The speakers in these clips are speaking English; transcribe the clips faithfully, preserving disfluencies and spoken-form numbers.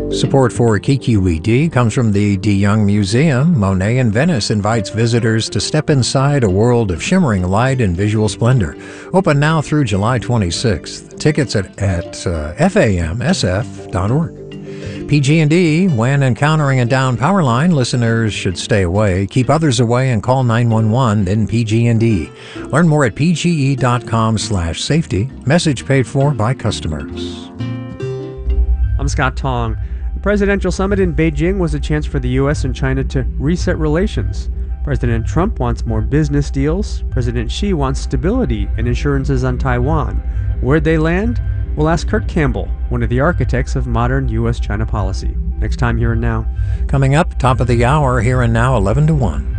Support for K Q E D comes from the De Young Museum. Monet in Venice invites visitors to step inside a world of shimmering light and visual splendor. Open now through July twenty-sixth. Tickets at, at uh, F A M S F dot org. P G and E, when encountering a downed power line, listeners should stay away, keep others away, and call nine one one, then P G and E. Learn more at p g e dot com slash safety. Message paid for by customers. I'm Scott Tong. The presidential summit in Beijing was a chance for the U S and China to reset relations. President Trump wants more business deals. President Xi wants stability and assurances on Taiwan. Where'd they land? We'll ask Kurt Campbell, one of the architects of modern U S China policy. Next time, Here and Now. Coming up, top of the hour, Here and Now, eleven to one.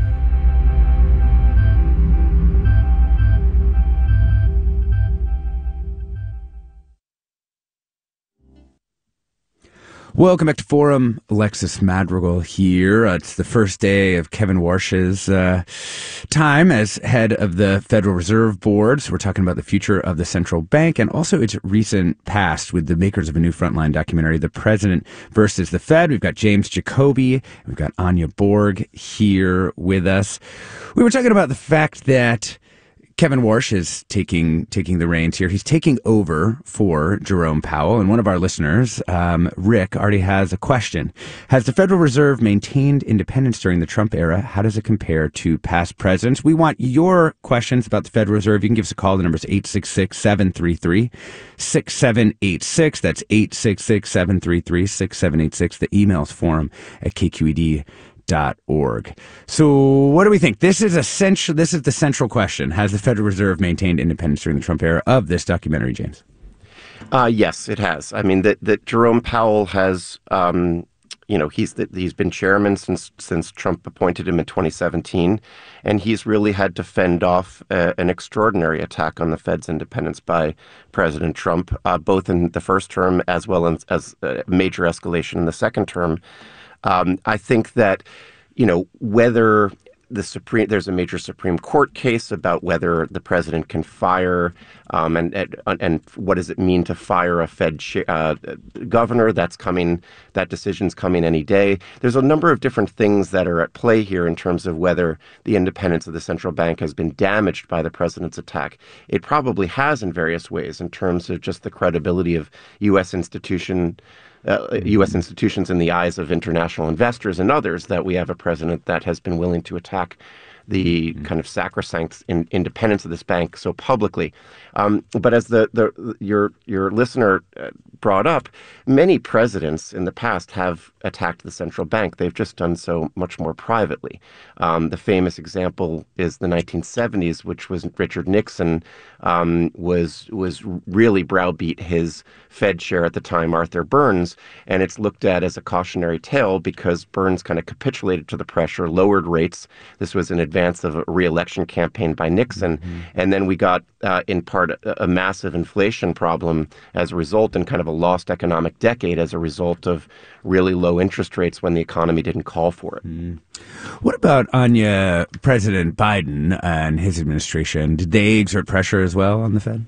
Welcome back to Forum. Alexis Madrigal here. Uh, it's the first day of Kevin Warsh's uh, time as head of the Federal Reserve Board. So we're talking about the future of the central bank and also its recent past with the makers of a new Frontline documentary, The President versus the Fed. We've got James Jacoby. We've got Anya Borg here with us. We were talking about the fact that Kevin Warsh is taking taking the reins here. He's taking over for Jerome Powell. And one of our listeners, um, Rick, already has a question. Has the Federal Reserve maintained independence during the Trump era? How does it compare to past presidents? We want your questions about the Federal Reserve. You can give us a call. The number is eight six six, seven three three, six seven eight six. That's eight six six, seven three three, six seven eight six. The email's forum at k q e d dot org. So what do we think? This is essential. This is the central question. Has the Federal Reserve maintained independence during the Trump era of this documentary, James? Uh, yes, it has. I mean, that that Jerome Powell has, um, you know, he's the, he's been chairman since since Trump appointed him in twenty seventeen, and he's really had to fend off uh, an extraordinary attack on the Fed's independence by President Trump, uh, both in the first term as well as, as a major escalation in the second term. Um, I think that, you know, whether the Supreme, there's a major Supreme Court case about whether the president can fire, um, and, and and what does it mean to fire a Fed sh- uh, governor? That's coming. That decision's coming any day. There's a number of different things that are at play here in terms of whether the independence of the central bank has been damaged by the president's attack. It probably has in various ways in terms of just the credibility of U S institution. Uh, U S institutions in the eyes of international investors and others, that we have a president that has been willing to attack the kind of sacrosanct in, independence of this bank so publicly. Um, but as the, the your your listener brought up, many presidents in the past have attacked the central bank. They've just done so much more privately. Um, the famous example is the nineteen seventies, which was Richard Nixon um, was was really browbeat his Fed chair at the time, Arthur Burns, and it's looked at as a cautionary tale because Burns kind of capitulated to the pressure, lowered rates. This was in advance of a re-election campaign by Nixon, mm-hmm. and then we got uh, in part a, a massive inflation problem as a result, and kind of a lost economic decade as a result of really low interest rates when the economy didn't call for it. Mm. What about Anya, President Biden and his administration? Did they exert pressure as well on the Fed?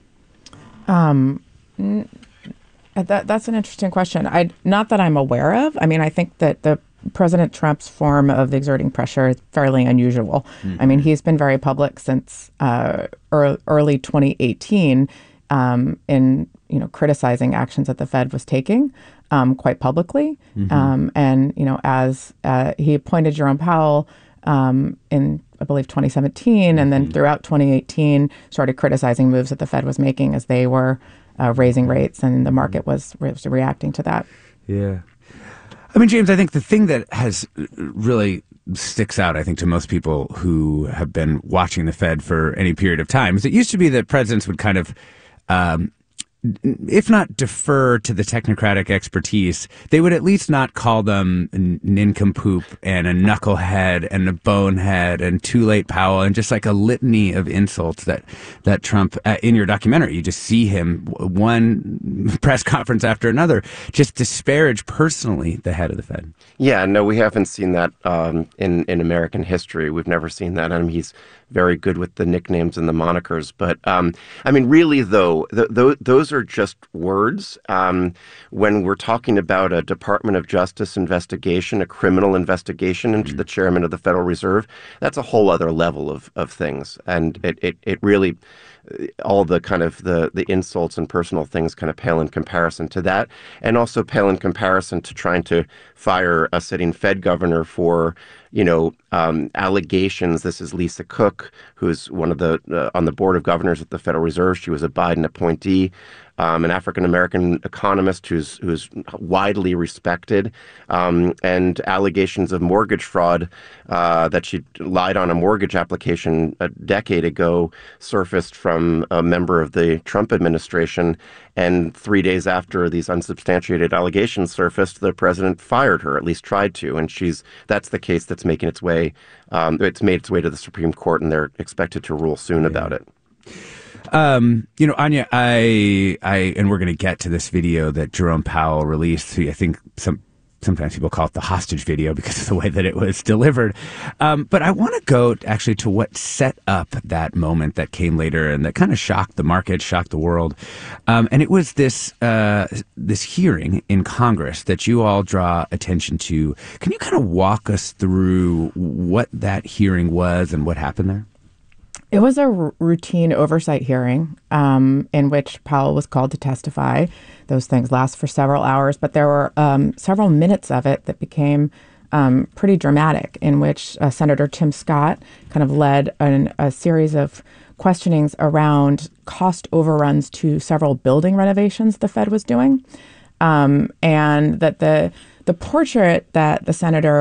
Um. N- That that's an interesting question. I not that I'm aware of. I mean, I think that the President Trump's form of exerting pressure is fairly unusual. Mm-hmm. I mean, he's been very public since uh, early twenty eighteen um, in you know criticizing actions that the Fed was taking um, quite publicly. Mm-hmm. Um, and you know, as uh, he appointed Jerome Powell um, in I believe twenty seventeen, and then throughout twenty eighteen started criticizing moves that the Fed was making as they were Uh, raising rates, and the market was, was reacting to that. Yeah. I mean, James, I think the thing that has really sticks out, I think, to most people who have been watching the Fed for any period of time is it used to be that presidents would kind of um, if not defer to the technocratic expertise, they would at least not call them a nincompoop and a knucklehead and a bonehead and too late Powell and just like a litany of insults that that Trump, uh, in your documentary, you just see him one press conference after another just disparage personally the head of the Fed. Yeah, no, we haven't seen that um, in, in American history. We've never seen that. I mean, he's very good with the nicknames and the monikers. But um, I mean, really, though, th- th- those are just words. Um, when we're talking about a Department of Justice investigation, a criminal investigation into mm-hmm. the chairman of the Federal Reserve, that's a whole other level of, of things. And it, it, it really, all the kind of the, the insults and personal things kind of pale in comparison to that, and also pale in comparison to trying to fire a sitting Fed governor for, you know, um, allegations. This is Lisa Cook, who's one of the uh, on the board of governors at the Federal Reserve. She was a Biden appointee, um, an African-American economist who's who's widely respected, um, and allegations of mortgage fraud uh, that she lied on a mortgage application a decade ago surfaced from a member of the Trump administration. And three days after these unsubstantiated allegations surfaced, the president fired her, at least tried to. And she's that's the case that's making its way. Um, it's made its way to the Supreme Court, and they're expected to rule soon yeah. about it. Um, you know, Anya, I, I, and we're going to get to this video that Jerome Powell released. I think some. Sometimes people call it the hostage video because of the way that it was delivered. Um, but I want to go actually to what set up that moment that came later and that kind of shocked the market, shocked the world. Um, and it was this uh, this hearing in Congress that you all draw attention to. Can you kind of walk us through what that hearing was and what happened there? It was a r- routine oversight hearing um, in which Powell was called to testify. Those things last for several hours, but there were um, several minutes of it that became um, pretty dramatic, in which uh, Senator Tim Scott kind of led an, a series of questionings around cost overruns to several building renovations the Fed was doing, um, and that the the portrait that the senator